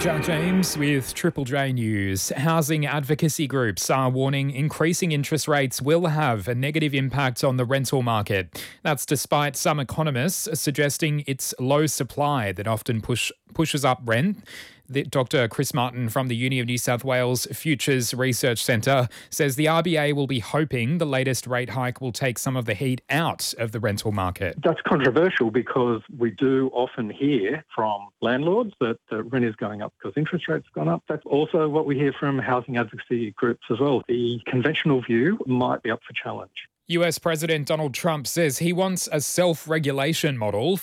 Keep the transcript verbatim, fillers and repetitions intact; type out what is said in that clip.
Jack James with Triple J News. Housing advocacy groups are warning increasing interest rates will have a negative impact on the rental market. That's despite some economists suggesting it's low supply that often push pushes up rent. The, Doctor Chris Martin from the Uni of New South Wales Futures Research Centre says the R B A will be hoping the latest rate hike will take some of the heat out of the rental market. That's controversial because we do often hear from landlords that the rent is going up because interest rates have gone up. That's also what we hear from housing advocacy groups as well. The conventional view might be up for challenge. U S President Donald Trump says he wants a self-regulation model